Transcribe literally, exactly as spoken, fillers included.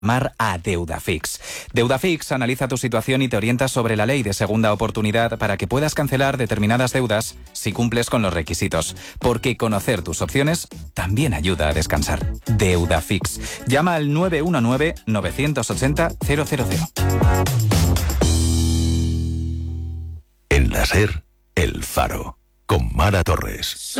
Llamar a Deudafix. Deudafix analiza tu situación y te orienta sobre la ley de segunda oportunidad para que puedas cancelar determinadas deudas si cumples con los requisitos. Porque conocer tus opciones también ayuda a descansar. Deudafix. Llama al nueve uno nueve, nueve ocho cero, cero cero cero. En la SER, El Faro, con Mara Torres.